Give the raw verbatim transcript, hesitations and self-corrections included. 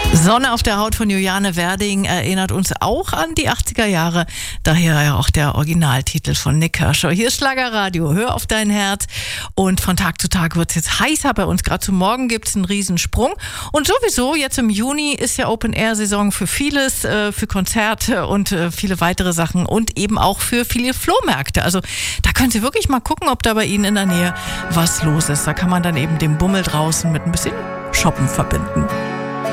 Sonne auf der Haut von Juliane Werding erinnert uns auch an die achtziger Jahre. Daher ja auch der Originaltitel von Nik Kershaw. Hier ist Schlagerradio, hör auf dein Herz. Und von Tag zu Tag wird es jetzt heißer bei uns. Gerade zum Morgen gibt es einen Riesensprung. Und sowieso, jetzt im Juni ist ja Open-Air-Saison für vieles, äh, für Konzerte und äh, viele weitere Sachen und eben auch für viele Flohmärkte. Also da können Sie wirklich mal gucken, ob da bei Ihnen in der Nähe was los ist. Da kann man dann eben den Bummel draußen mit ein bisschen Shoppen verbinden.